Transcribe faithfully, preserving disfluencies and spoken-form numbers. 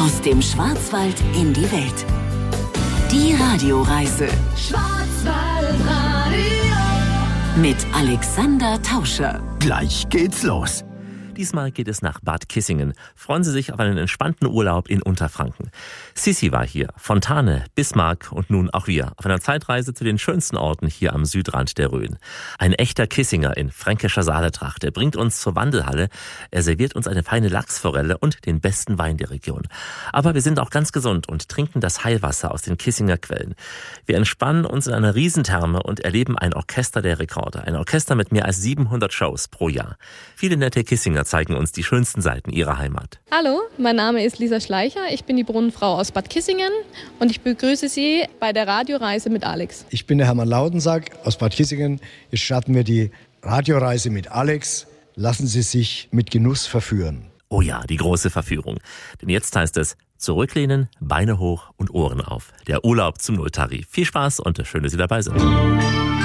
Aus dem Schwarzwald in die Welt. Die Radioreise. Schwarzwaldradio. Mit Alexander Tauscher. Gleich geht's los. Diesmal geht es nach Bad Kissingen. Freuen Sie sich auf einen entspannten Urlaub in Unterfranken. Sissi war hier, Fontane, Bismarck und nun auch wir. Auf einer Zeitreise zu den schönsten Orten hier am Südrand der Rhön. Ein echter Kissinger in fränkischer Saaletracht. Er bringt uns zur Wandelhalle. Er serviert uns eine feine Lachsforelle und den besten Wein der Region. Aber wir sind auch ganz gesund und trinken das Heilwasser aus den Kissinger Quellen. Wir entspannen uns in einer Riesentherme und erleben ein Orchester der Rekorde. Ein Orchester mit mehr als siebenhundert Shows pro Jahr. Viele nette Kissinger zeigen uns die schönsten Seiten ihrer Heimat. Hallo, mein Name ist Lisa Schleicher, ich bin die Brunnenfrau aus Bad Kissingen und ich begrüße Sie bei der Radioreise mit Alex. Ich bin der Hermann Lautensack aus Bad Kissingen. Jetzt starten wir die Radioreise mit Alex. Lassen Sie sich mit Genuss verführen. Oh ja, die große Verführung. Denn jetzt heißt es zurücklehnen, Beine hoch und Ohren auf. Der Urlaub zum Nulltarif. Viel Spaß und schön, dass Sie dabei sind.